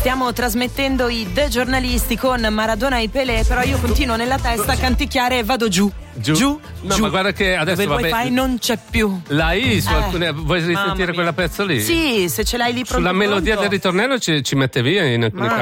Stiamo trasmettendo i The Giornalisti con Maradona e Pelé, però io continuo nella testa a canticchiare e vado giù. Giù. Ma guarda che adesso dove il wifi non c'è più. La I su alcune. Vuoi risentire quella pezzo lì? Sì, se ce l'hai lì pronto. Sulla melodia del ritornello ci mette via in alcuni casi.